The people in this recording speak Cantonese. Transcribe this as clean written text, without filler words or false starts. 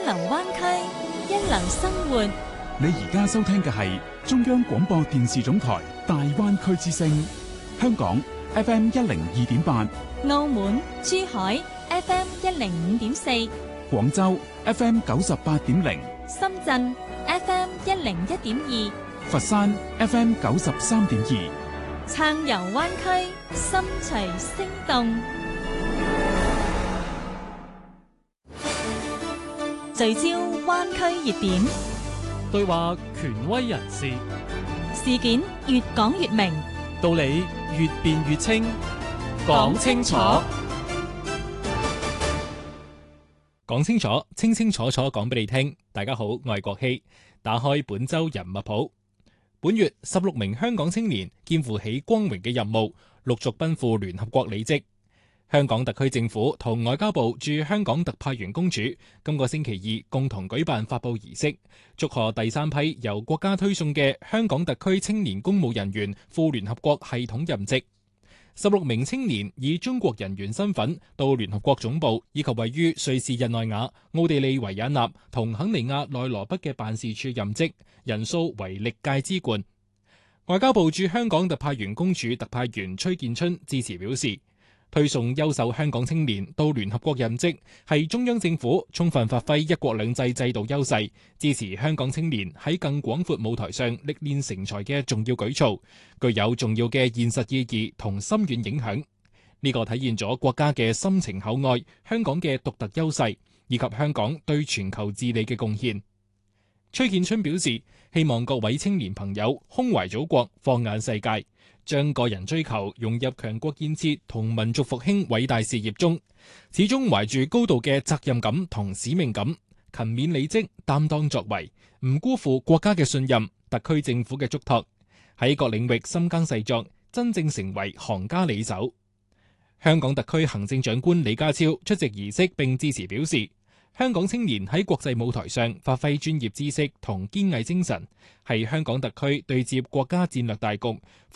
流灣區，一流生活。 你而家收聽嘅係中央廣播電視總台大灣區之聲，香港 FM 102.8， 澳門、珠海 FM 105.4， 廣州 FM 98.0， 深圳 FM 101.2， 佛山 FM 93.2。 暢遊灣區，心隨聲動。聚焦灣區熱點， 對話權威人士， 事件越講越明， 道理越辯越清，講清楚，講清楚，清清楚楚講俾你聽。大家好，我係國希，打開本周人物譜。本月16名香港青年肩負起光榮嘅任務，陸續奔赴聯合國履職。香港特區政府同外交部駐香港特派員公署今個星期二共同舉辦發佈儀式，祝賀第三批由國家推送嘅香港特區青年公務人員赴聯合國系統任職。16名青年以中國人員身份到聯合國總部以及位於瑞士日內瓦、奧地利維也納同肯尼亞內羅畢嘅辦事處任職，人數為歷屆之冠。外交部駐香港特派員公署特派員崔建春致辭表示，推送優秀香港青年到聯合國任職，係中央政府充分發揮一國兩制制度優勢，支持香港青年喺更廣闊舞台上歷練成才嘅重要舉措，具有重要嘅現實意義同深遠影響。呢個體現咗國家嘅深情厚愛，香港嘅獨特優勢，以及香港對全球治理嘅貢獻。崔建春表示，希望各位青年朋友胸懷祖國，放眼世界，將個人追求融入強國建設同民族復興偉大事業中，始終懷住高度嘅責任感同使命感，勤勉履職，擔當作為，唔辜負國家嘅信任、特區政府嘅囑託，喺各領域深耕細作，真正成為行家里手。香港特區行政長官李家超出席儀式並致辭表示，香港青年喺國際舞台上發揮專業知識同堅毅精神，係香港特區對接國家戰略大局、